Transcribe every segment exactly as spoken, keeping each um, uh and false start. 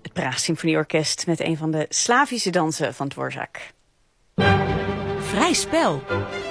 Het Praag Symfonieorkest met een van de Slavische dansen van Dvorak. Vrij spel.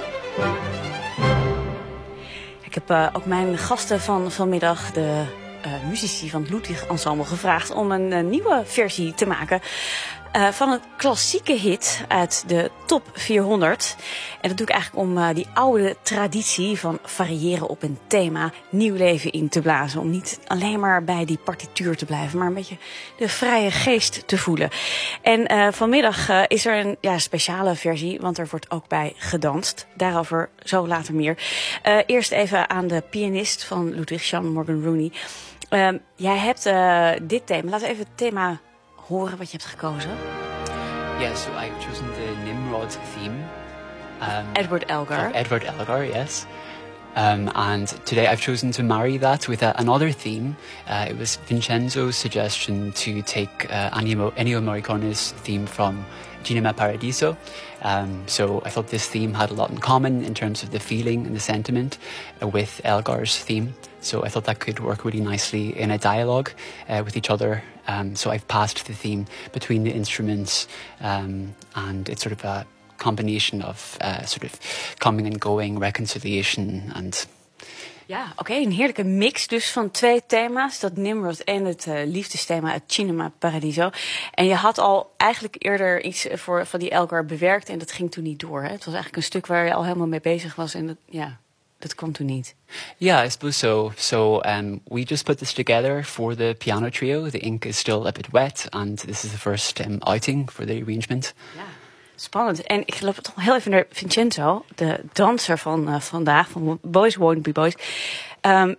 Ik heb uh, ook mijn gasten van vanmiddag, de uh, muzici van het Ludwig Ensemble, gevraagd om een uh, nieuwe versie te maken uh, van een klassieke hit uit de top vierhonderd. En dat doe ik eigenlijk om uh, die oude traditie van variëren op een thema nieuw leven in te blazen. Om niet alleen maar bij die partituur te blijven, maar een beetje de vrije geest te voelen. En uh, vanmiddag uh, is er een ja, speciale versie, want er wordt ook bij gedanst. Daarover zo later meer. Uh, eerst even aan de pianist van Ludwig, Sean Morgan Rooney. Uh, jij hebt uh, dit thema. Laten we even het thema horen wat je hebt gekozen. Yeah, so I've chosen the Nimrod theme. Um, Edward Elgar. Of Edward Elgar, yes. Um, and today I've chosen to marry that with uh, another theme. Uh, it was Vincenzo's suggestion to take uh, Ennio, Ennio Morricone's theme from Cinema Paradiso. Um, so I thought this theme had a lot in common in terms of the feeling and the sentiment uh, with Elgar's theme. So I thought that could work really nicely in a dialogue uh, with each other. Um, so I've passed the theme between the instruments, um, and it's sort of a combination of uh, sort of coming and going, reconciliation and... Ja, oké, okay, een heerlijke mix dus van twee thema's. Dat Nimrod en het uh, liefdesthema uit Cinema Paradiso. En je had al eigenlijk eerder iets voor, van die Elgar bewerkt en dat ging toen niet door. Hè? Het was eigenlijk een stuk waar je al helemaal mee bezig was en dat, ja, dat kwam toen niet. Yeah, I suppose so. So um, we just put this together for the piano trio. The ink is still a bit wet and this is the first um, outing for the arrangement. Ja. Spannend. En ik loop toch heel even naar Vincenzo, de danser van uh, vandaag, van Boys Won't Be Boys. Um,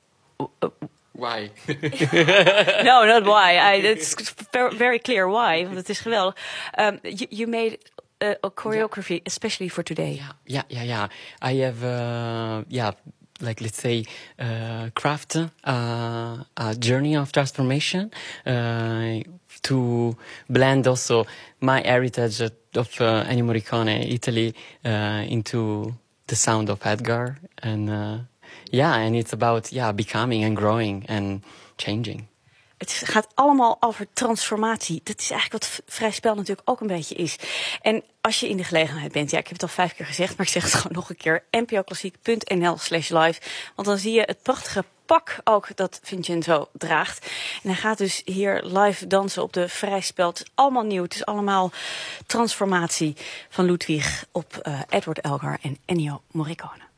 why? No, not why. I, it's very clear why, want het is geweldig. Um, you, you made uh, a choreography yeah. especially for today. Yeah, yeah, yeah, yeah. I have, uh, yeah, like let's say, uh, craft uh, a journey of transformation uh, to blend also my heritage of uh, Ennio Morricone, Italy, uh, into the sound of Edgar, and uh, yeah, and it's about yeah becoming and growing and changing. Het gaat allemaal over transformatie. Dat is eigenlijk wat vrij spel natuurlijk ook een beetje is. En als je in de gelegenheid bent, ja, ik heb het al vijf keer gezegd, maar ik zeg het gewoon nog een keer, n p o klassiek punt n l slash live. Want dan zie je het prachtige pak ook dat Vincenzo draagt. En hij gaat dus hier live dansen op de vrijspel. Het is allemaal nieuw. Het is allemaal transformatie van Ludwig op uh, Edward Elgar en Ennio Morricone.